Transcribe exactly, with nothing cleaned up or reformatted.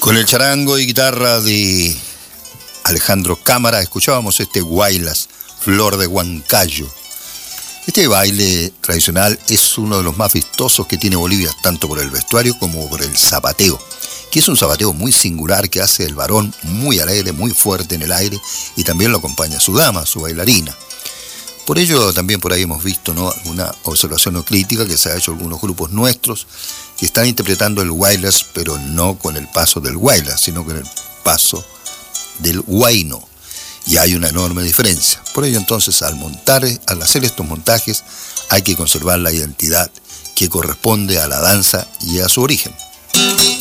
Con el charango y guitarra de Alejandro Cámara escuchábamos este guaylas, Flor de Huancayo. Este baile tradicional es uno de los más vistosos que tiene Bolivia, tanto por el vestuario como por el zapateo, que es un zapateo muy singular que hace el varón muy alegre, muy fuerte en el aire, y también lo acompaña su dama, su bailarina. Por ello también por ahí hemos visto, ¿no?, alguna observación o crítica que se ha hecho a algunos grupos nuestros que están interpretando el guaylas, pero no con el paso del guaylas, sino con el paso del huayno. Y hay una enorme diferencia. Por ello entonces al montar, al hacer estos montajes, hay que conservar la identidad que corresponde a la danza y a su origen.